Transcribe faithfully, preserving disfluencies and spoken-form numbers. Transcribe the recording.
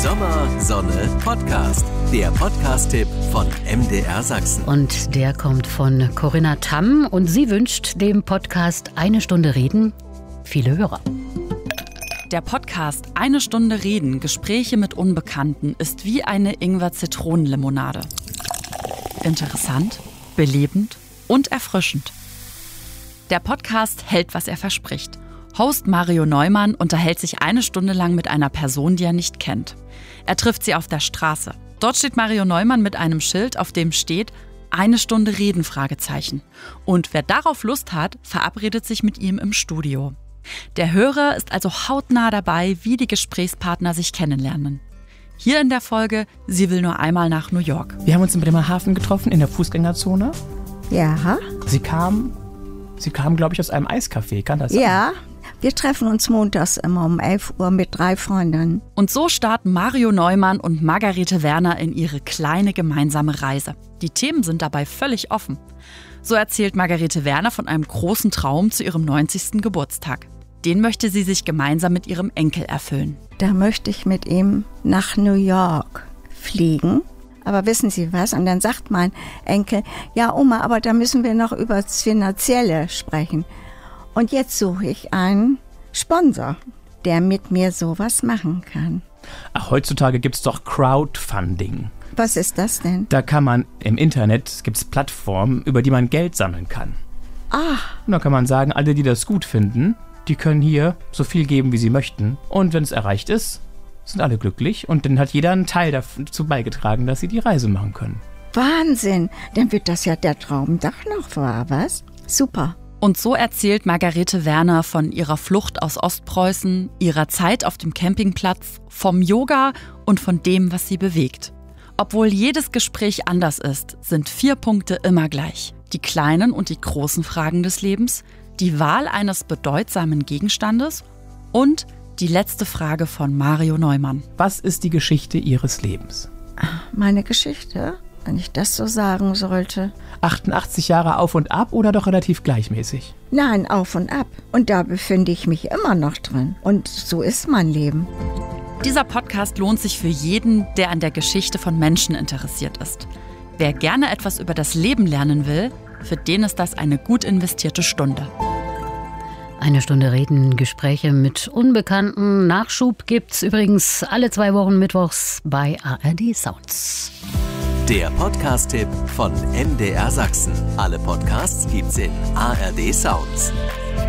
Sommer, Sonne, Podcast. Der Podcast-Tipp von M D R Sachsen. Und der kommt von Corinna Tamm und sie wünscht dem Podcast Eine Stunde Reden viele Hörer. Der Podcast Eine Stunde Reden, Gespräche mit Unbekannten ist wie eine Ingwer-Zitronen-Limonade. Interessant, belebend und erfrischend. Der Podcast hält, was er verspricht. Host Mario Neumann unterhält sich eine Stunde lang mit einer Person, die er nicht kennt. Er trifft sie auf der Straße. Dort steht Mario Neumann mit einem Schild, auf dem steht Eine Stunde Reden, Fragezeichen. Und wer darauf Lust hat, verabredet sich mit ihm im Studio. Der Hörer ist also hautnah dabei, wie die Gesprächspartner sich kennenlernen. Hier in der Folge, sie will nur einmal nach New York. Wir haben uns in Bremerhaven getroffen, in der Fußgängerzone. Ja. Sie kam, sie kam, glaube ich, aus einem Eiscafé, kann das sein? Ja, wir treffen uns montags immer um elf Uhr mit drei Freundinnen. Und so starten Mario Neumann und Margarete Werner in ihre kleine gemeinsame Reise. Die Themen sind dabei völlig offen. So erzählt Margarete Werner von einem großen Traum zu ihrem neunzigsten Geburtstag. Den möchte sie sich gemeinsam mit ihrem Enkel erfüllen. Da möchte ich mit ihm nach New York fliegen. Aber wissen Sie was? Und dann sagt mein Enkel, ja Oma, aber da müssen wir noch über das Finanzielle sprechen. Und jetzt suche ich einen Sponsor, der mit mir sowas machen kann. Ach, heutzutage gibt es doch Crowdfunding. Was ist das denn? Da kann man im Internet, gibt es Plattformen, über die man Geld sammeln kann. Ah. Und da kann man sagen, alle, die das gut finden, die können hier so viel geben, wie sie möchten. Und wenn es erreicht ist, sind alle glücklich. Und dann hat jeder einen Teil dazu beigetragen, dass sie die Reise machen können. Wahnsinn! Dann wird das ja der Traum doch noch wahr, was? Super. Und so erzählt Margarete Werner von ihrer Flucht aus Ostpreußen, ihrer Zeit auf dem Campingplatz, vom Yoga und von dem, was sie bewegt. Obwohl jedes Gespräch anders ist, sind vier Punkte immer gleich. Die kleinen und die großen Fragen des Lebens, die Wahl eines bedeutsamen Gegenstandes und die letzte Frage von Mario Neumann. Was ist die Geschichte Ihres Lebens? Meine Geschichte? Wenn ich das so sagen sollte. achtundachtzig Jahre auf und ab oder doch relativ gleichmäßig? Nein, auf und ab. Und da befinde ich mich immer noch drin. Und so ist mein Leben. Dieser Podcast lohnt sich für jeden, der an der Geschichte von Menschen interessiert ist. Wer gerne etwas über das Leben lernen will, für den ist das eine gut investierte Stunde. Eine Stunde Reden, Gespräche mit Unbekannten. Nachschub gibt's übrigens alle zwei Wochen mittwochs bei A R D Sounds. Der Podcast-Tipp von M D R Sachsen. Alle Podcasts gibt's in A R D Sounds.